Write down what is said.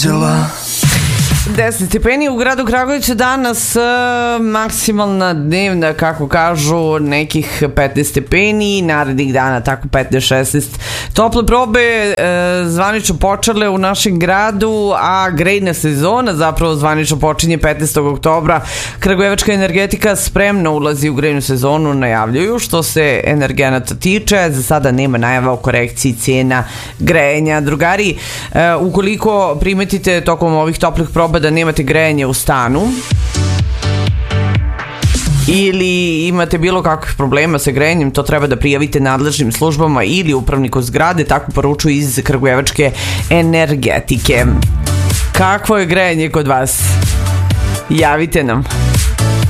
10 stepeni u gradu Kragujevcu danas, maksimalna dnevna, kako kažu, nekih 15 stepeni, narednih dana tako 15-16. Tople probe zvanično počele u našem gradu, a grejna sezona zapravo zvanično počinje 15. oktobra. Kragujevačka energetika spremno ulazi u grejnu sezonu, najavljuju. Što se energenata tiče, za sada nema najava o korekciji cena grejanja. Drugari, ukoliko primetite tokom ovih toplih proba da nemate grejanje u stanu ili imate bilo kakvih problema sa grejanjem, to treba da prijavite nadležnim službama ili upravniku zgrade, tako poručuju iz Kragujevačke energetike. Kakvo je grejanje kod vas? Javite nam.